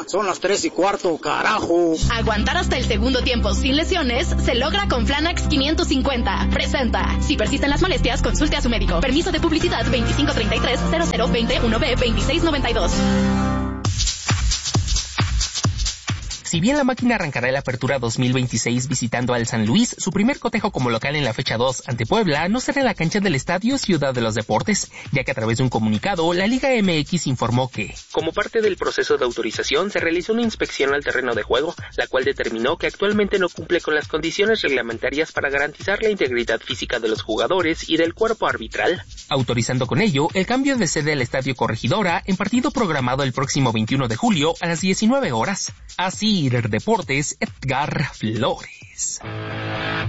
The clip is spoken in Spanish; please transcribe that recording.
Son las 3:15, carajo. Aguantar hasta el segundo tiempo sin lesiones se logra con Flanax 550. Presenta. Si persisten las molestias, consulte a su médico. Permiso de publicidad 2533-0020-1B 2692. Si bien la máquina arrancará la apertura 2026 visitando al San Luis, su primer cotejo como local en la fecha 2 ante Puebla no será en la cancha del Estadio Ciudad de los Deportes, ya que a través de un comunicado, la Liga MX informó que, como parte del proceso de autorización, se realizó una inspección al terreno de juego, la cual determinó que actualmente no cumple con las condiciones reglamentarias para garantizar la integridad física de los jugadores y del cuerpo arbitral, autorizando con ello el cambio de sede al Estadio Corregidora en partido programado el próximo 21 de julio a las 19 horas. Así, Deportes, Edgar Flores.